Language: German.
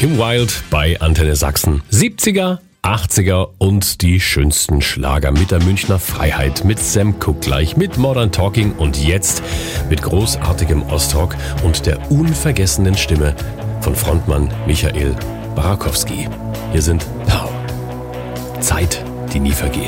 Kim Wilde bei Antenne Sachsen. 70er, 80er und die schönsten Schlager mit der Münchner Freiheit, mit Sam Cooke gleich, mit Modern Talking und jetzt mit großartigem Ostrock und der unvergessenen Stimme von Frontmann Michael Barakowski. Hier sind Pow. Zeit, die nie vergeht.